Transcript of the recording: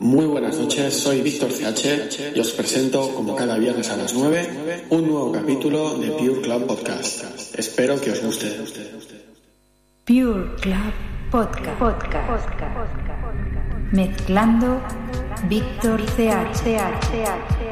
Muy buenas noches, soy Víctor CH y os presento, como cada viernes a las 9, un nuevo capítulo de Pure Club Podcast. Espero que os guste. Pure Club Podcast. Mezclando Víctor CH.